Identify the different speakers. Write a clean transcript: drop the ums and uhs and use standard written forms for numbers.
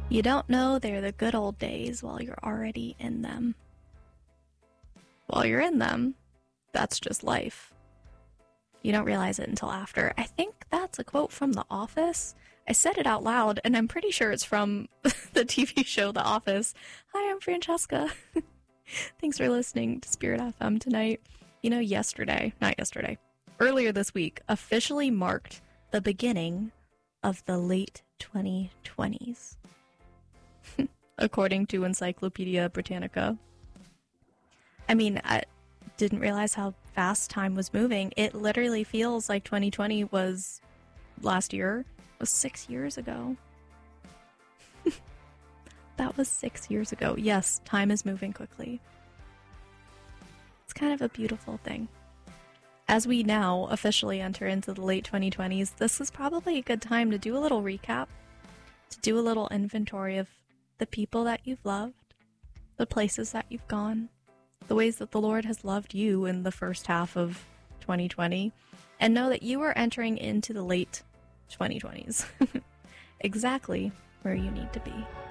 Speaker 1: You don't know they're the good old days while you're already in them. While you're in them, that's just life. You don't realize it until after. I think that's a quote from The Office. I said it out loud, and I'm pretty sure it's from the TV show The Office. Hi, I'm Francesca. Thanks for listening to Spirit FM tonight. You know, earlier this week officially marked the beginning of the late 2020s, according to Encyclopedia Britannica. I mean, I didn't realize how fast time was moving. It literally feels like 2020 was last year, was 6 years ago. That was 6 years ago. Yes, time is moving quickly. It's kind of a beautiful thing. As we now officially enter into the late 2020s, this is probably a good time to do a little recap, to do a little inventory of the people that you've loved, the places that you've gone, the ways that the Lord has loved you in the first half of 2020, and know that you are entering into the late 2020s, exactly where you need to be.